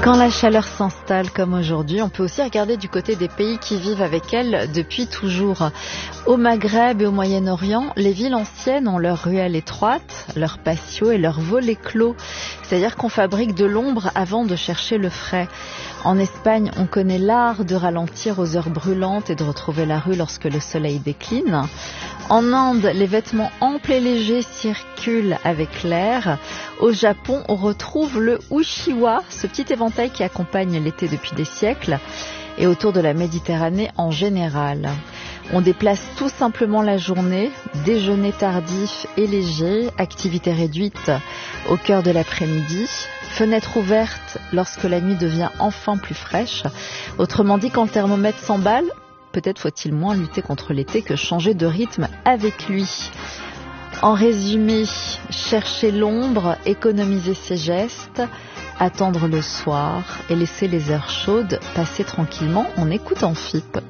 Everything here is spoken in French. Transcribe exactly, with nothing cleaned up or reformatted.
Quand la chaleur s'installe comme aujourd'hui, on peut aussi regarder du côté des pays qui vivent avec elle depuis toujours. Au Maghreb et au Moyen-Orient, les villes anciennes ont leurs ruelles étroites, leurs patios et leurs volets clos. C'est-à-dire qu'on fabrique de l'ombre avant de chercher le frais. En Espagne, on connaît l'art de ralentir aux heures brûlantes et de retrouver la rue lorsque le soleil décline. En Inde, les vêtements amples et légers circulent avec l'air. Au Japon, on retrouve le uchiwa, ce petit éventail qui accompagne l'été depuis des siècles, et autour de la Méditerranée en général. On déplace tout simplement la journée, déjeuner tardif et léger, activité réduite au cœur de l'après-midi, fenêtre ouverte lorsque la nuit devient enfin plus fraîche. Autrement dit, quand le thermomètre s'emballe, peut-être faut-il moins lutter contre l'été que changer de rythme avec lui. En résumé, chercher l'ombre, économiser ses gestes, attendre le soir et laisser les heures chaudes passer tranquillement en écoutant F I P.